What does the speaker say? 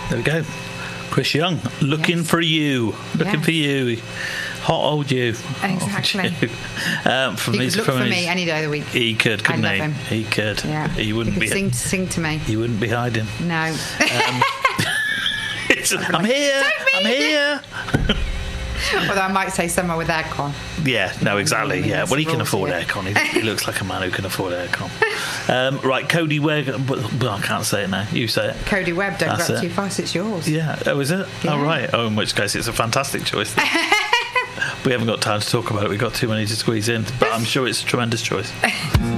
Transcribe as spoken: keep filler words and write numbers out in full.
There we go. Chris Young, looking Yes. for you. Looking Yes. for you. Hot old you. Exactly. Hot old you. Um, from He his, could look from for his, me any day of the week. He could, couldn't love he? him. He could. Yeah. He wouldn't he could be. sing, sing to me. He wouldn't be hiding. No. Um, it's, I'm here. "Don't I'm be here. Although I might say somewhere with aircon. Yeah, no, exactly. Yeah, well, he can Rules, afford yeah. aircon. He, he looks like a man who can afford aircon. Um, right, Cody Webb. Well, I can't say it now. You say it. Cody Webb, don't That's go up it. too fast, it's yours. Yeah. Oh, is it? Yeah. Oh, right. Oh, in which case it's a fantastic choice. We haven't got time to talk about it. We've got too many to squeeze in, but I'm sure it's a tremendous choice.